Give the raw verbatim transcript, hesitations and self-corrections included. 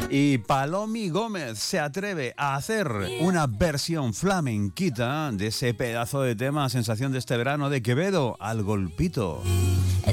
Y Palomi Gómez se atreve a hacer una versión flamenquita de ese pedazo de tema, sensación de este verano, de Quevedo, Al Golpito.